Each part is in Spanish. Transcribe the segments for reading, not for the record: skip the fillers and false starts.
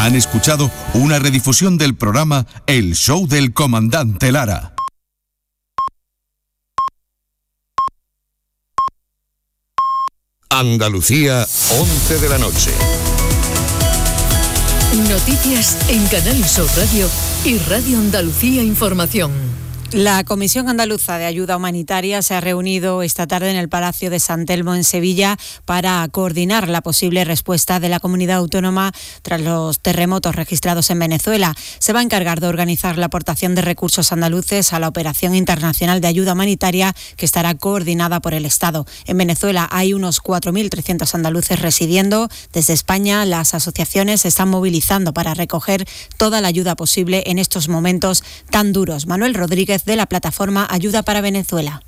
Han escuchado una redifusión del programa El Show del Comandante Lara. Andalucía, 11 de la noche. Noticias en Canal Sur Radio y Radio Andalucía Información. La Comisión Andaluza de Ayuda Humanitaria se ha reunido esta tarde en el Palacio de San Telmo en Sevilla para coordinar la posible respuesta de la comunidad autónoma tras los terremotos registrados en Venezuela. Se va a encargar de organizar la aportación de recursos andaluces a la operación internacional de ayuda humanitaria que estará coordinada por el Estado. En Venezuela hay unos 4.300 andaluces residiendo. Desde España, las asociaciones se están movilizando para recoger toda la ayuda posible en estos momentos tan duros. Manuel Rodríguez, de la plataforma Ayuda para Venezuela.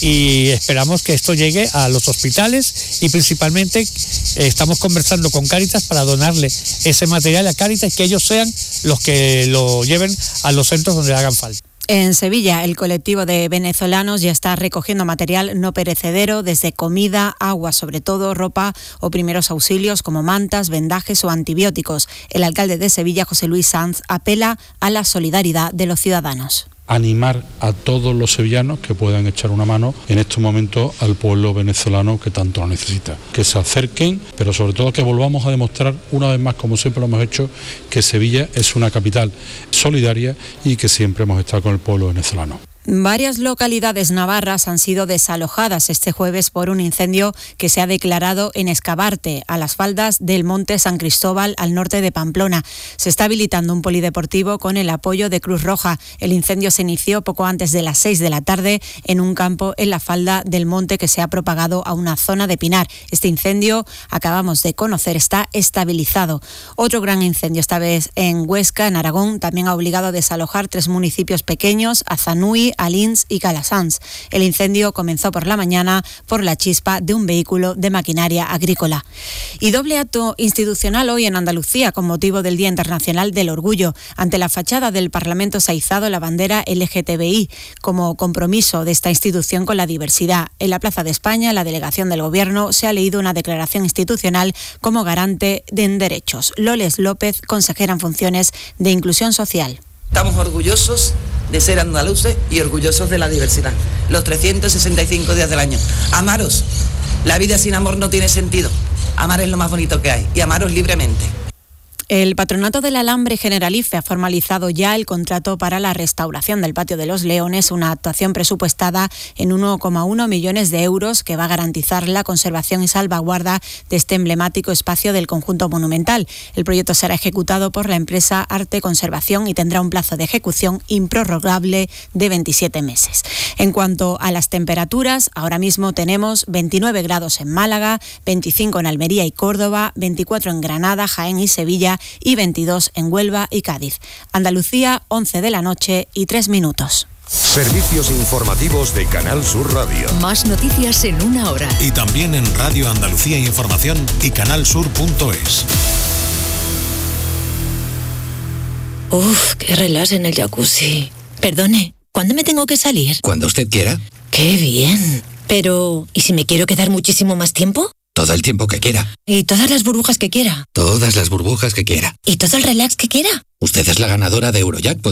Y esperamos que esto llegue a los hospitales y principalmente estamos conversando con Cáritas para donarle ese material a Cáritas y que ellos sean los que lo lleven a los centros donde hagan falta. En Sevilla, el colectivo de venezolanos ya está recogiendo material no perecedero, desde comida, agua, sobre todo ropa o primeros auxilios como mantas, vendajes o antibióticos. El alcalde de Sevilla, José Luis Sanz, apela a la solidaridad de los ciudadanos. Animar a todos los sevillanos que puedan echar una mano en estos momentos al pueblo venezolano que tanto lo necesita. Que se acerquen, pero sobre todo que volvamos a demostrar una vez más, como siempre lo hemos hecho, que Sevilla es una capital solidaria y que siempre hemos estado con el pueblo venezolano. Varias localidades navarras han sido desalojadas este jueves por un incendio que se ha declarado en Escabarte, a las faldas del Monte San Cristóbal, al norte de Pamplona. Se está habilitando un polideportivo con el apoyo de Cruz Roja. El incendio se inició poco antes de las 6 de la tarde en un campo en la falda del monte que se ha propagado a una zona de pinar. Este incendio, acabamos de conocer, está estabilizado. Otro gran incendio, esta vez en Huesca, en Aragón, también ha obligado a desalojar 3 municipios pequeños, Azanui, Alins y Calasanz. El incendio comenzó por la mañana por la chispa de un vehículo de maquinaria agrícola. Y doble acto institucional hoy en Andalucía con motivo del Día Internacional del Orgullo. Ante la fachada del Parlamento se ha izado la bandera LGTBI como compromiso de esta institución con la diversidad. En la Plaza de España, la delegación del Gobierno se ha leído una declaración institucional como garante de derechos. Loles López, consejera en funciones de Inclusión Social. Estamos orgullosos de ser andaluces y orgullosos de la diversidad. Los 365 días del año. Amaros. La vida sin amor no tiene sentido. Amar es lo más bonito que hay. Y amaros libremente. El Patronato del Alambre Generalife ha formalizado ya el contrato para la restauración del Patio de los Leones, una actuación presupuestada en 1,1 millones de euros que va a garantizar la conservación y salvaguarda de este emblemático espacio del conjunto monumental. El proyecto será ejecutado por la empresa Arte Conservación y tendrá un plazo de ejecución improrrogable de 27 meses. En cuanto a las temperaturas, ahora mismo tenemos 29 grados en Málaga, 25 en Almería y Córdoba, 24 en Granada, Jaén y Sevilla y 22 en Huelva y Cádiz. Andalucía, 11 de la noche y 3 minutos. Servicios informativos de Canal Sur Radio. Más noticias en una hora. Y también en Radio Andalucía Información y canalsur.es. Uf, qué relax en el jacuzzi. Perdone, ¿cuándo me tengo que salir? Cuando usted quiera. ¡Qué bien! Pero, ¿y si me quiero quedar muchísimo más tiempo? Todo el tiempo que quiera. ¿Y todas las burbujas que quiera? Todas las burbujas que quiera. ¿Y todo el relax que quiera? Usted es la ganadora de Eurojackpot.